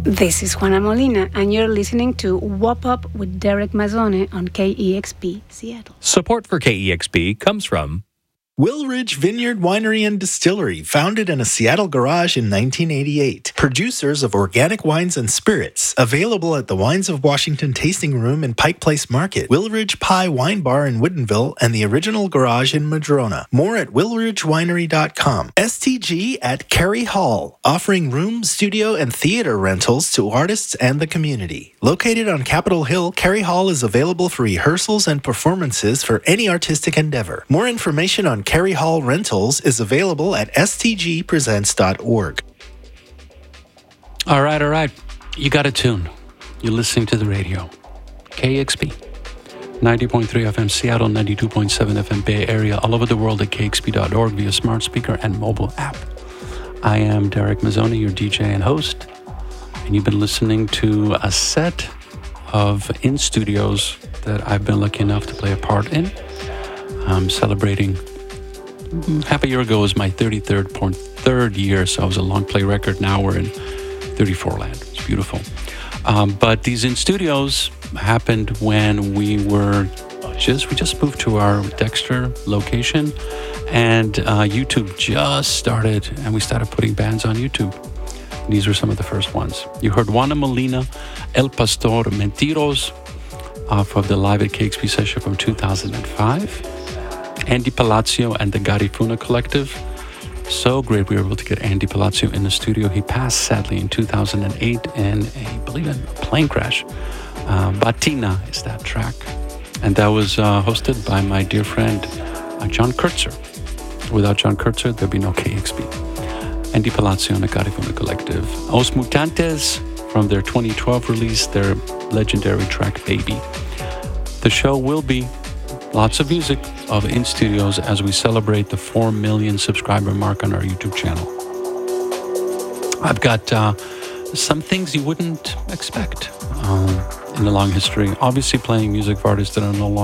This is Juana Molina, and you're listening to Wop Up with Derek Mazzone on KEXP Seattle. Support for KEXP comes from Wilridge Vineyard Winery and Distillery, founded in a Seattle garage in 1988. Producers of organic wines and spirits, available at the Wines of Washington Tasting Room in Pike Place Market, Wilridge Pie Wine Bar in Woodinville, and the original garage in Madrona. More at wilridgewinery.com. STG at Carey Hall, offering room, studio, and theater rentals to artists and the community. Located on Capitol Hill, Carey Hall is available for rehearsals and performances for any artistic endeavor. More information on Carey Hall Rentals is available at stgpresents.org. All right. You got a tune. You're listening to the radio. KEXP. 90.3 FM Seattle, 92.7 FM Bay Area, all over the world at kexp.org via smart speaker and mobile app. I am Derek Mazzone, your DJ and host, and you've been listening to a set of in-studios that I've been lucky enough to play a part in. I'm celebrating half a year ago was my 33rd year, so it was a long play record. Now we're in 34 land. It's beautiful. But these in studios happened when we just moved to our Dexter location, and YouTube just started, and we started putting bands on YouTube. These were some of the first ones. You heard Juana Molina, El Pastor Mentiros, off of the Live at KEXP session from 2005. Andy Palazzo and the Garifuna Collective. So great we were able to get Andy Palazzo in the studio. He passed sadly in 2008 in I believe a plane crash. Batina is that track. And that was hosted by my dear friend John Kurtzer. Without John Kurtzer, there'd be no KEXP. Andy Palazzo and the Garifuna Collective. Os Mutantes from their 2012 release, their legendary track Baby. The show will be lots of music of in studios as we celebrate the 4 million subscriber mark on our YouTube channel. I've got some things you wouldn't expect in the long history. Obviously playing music of artists that are no longer